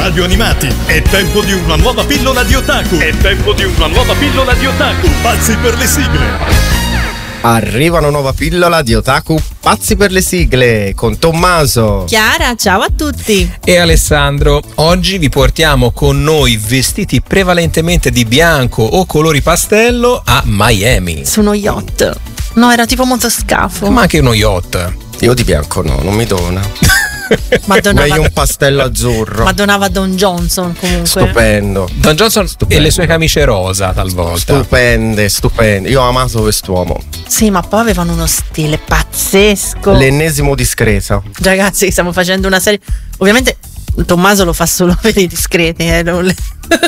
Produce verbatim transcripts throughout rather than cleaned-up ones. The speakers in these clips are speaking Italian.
Radio Animati. È tempo di una nuova pillola di otaku. È tempo di una nuova pillola di otaku. Pazzi per le sigle. Arriva una nuova pillola di otaku pazzi per le sigle con Tommaso, Chiara, ciao a tutti, e Alessandro. Oggi vi portiamo con noi vestiti prevalentemente di bianco o colori pastello a Miami. su uno yacht. No, era tipo motoscafo. Ma anche uno yacht. io di bianco no, non mi dona. Ma donava, Meglio un pastello azzurro. ma donava Don Johnson comunque. Stupendo. Don Johnson Stupendo. e le sue camicie rosa talvolta. Stupende, stupende. Io ho amato quest'uomo. Sì, ma poi avevano uno stile pazzesco. L'ennesimo discreto. Ragazzi, stiamo facendo una serie. Ovviamente Tommaso lo fa solo per i discreti, eh, non le-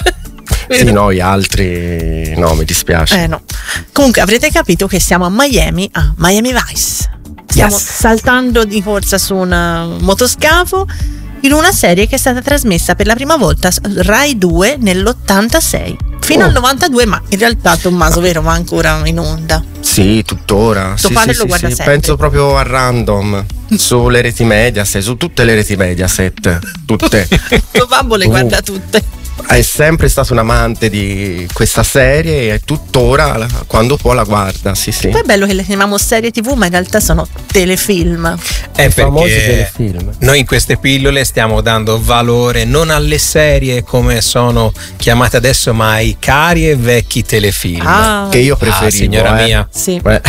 Sì, no, gli altri no, mi dispiace. Eh no. Comunque avrete capito che siamo a Miami, a Miami Vice. Stiamo Yes. saltando di corsa su un uh, motoscafo in una serie che è stata trasmessa per la prima volta su Rai due nell'ottantasei. Fino Oh. al novantadue, ma in realtà Tommaso, vero, va ancora in onda. Sì, tuttora. Tuo Sì, padre sì, lo sì, guarda sì. sempre. Penso proprio a random. Sulle reti Mediaset, su tutte le reti Mediaset. Tutte. Tuo babbo le Oh. guarda tutte. È sempre stato un amante di questa serie e tuttora la- quando può la guarda, sì sì. Poi è bello che le chiamiamo serie tivù, ma in realtà sono telefilm. È famosi perché telefilm. noi in queste pillole stiamo dando valore non alle serie come sono chiamate adesso, ma ai cari e vecchi telefilm. Ah, Che io Ah, preferivo. signora eh. mia. sì. Beh.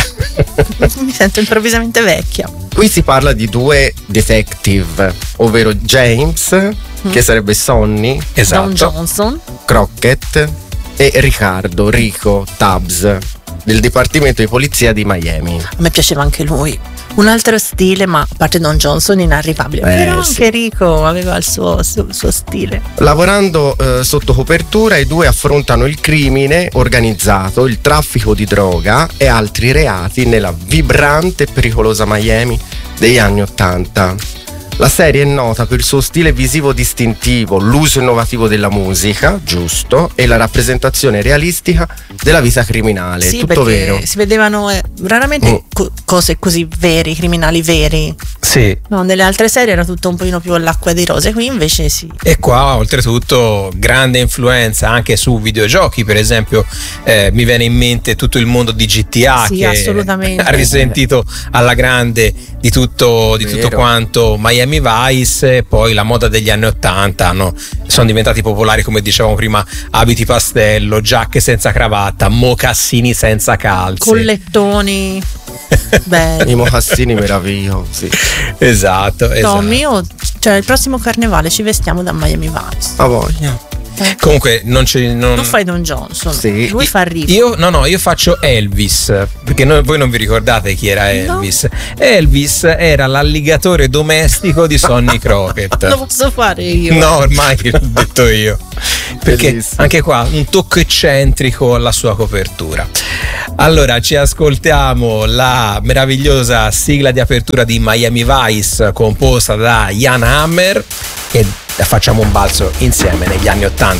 Mi sento improvvisamente vecchia. Qui si parla di due detective, ovvero James, che sarebbe Sonny, Don Esatto. Johnson. Crockett, e Riccardo, Rico Tubbs, del Dipartimento di Polizia di Miami. A me piaceva anche lui. Un altro stile, ma a parte Don Johnson inarrivabile. Eh, Però sì. anche Rico aveva il suo, su- il suo stile. Lavorando eh, sotto copertura, i due affrontano il crimine organizzato, il traffico di droga e altri reati nella vibrante e pericolosa Miami degli anni Ottanta. La serie è nota per il suo stile visivo distintivo, l'uso innovativo della musica, giusto, e la rappresentazione realistica della vita criminale. Sì, Tutto perché vero. si vedevano eh, raramente Mm. co- cose così veri, criminali veri. Sì. No, nelle altre serie era tutto un pochino più all'acqua di rose, qui invece sì. E qua oltretutto grande influenza anche su videogiochi, per esempio eh, mi viene in mente tutto il mondo di G T A Sì, che assolutamente. ha risentito alla grande di tutto, di tutto Vero. quanto Miami Vice, e poi la moda degli anni Ottanta, no? Sono diventati popolari, come dicevamo prima, abiti pastello, giacche senza cravatta, mocassini senza calze. Collettoni. Belli. I mocassini meravigliosi. Esatto, esatto. Tommy, io, cioè il prossimo carnevale ci vestiamo da Miami Vice. A voglia. Comunque non ci non... Tu fai Don Johnson, Sì. lui fa Rico. Io no no io faccio Elvis, perché noi- voi non vi ricordate chi era Elvis. Elvis era l'alligatore domestico di Sonny Crockett. Lo posso fare io? No, ormai l'ho detto io. Perché Bellissimo. anche qua un tocco eccentrico alla sua copertura. Allora ci ascoltiamo la meravigliosa sigla di apertura di Miami Vice composta da Jan Hammer e facciamo un balzo insieme negli anni Ottanta.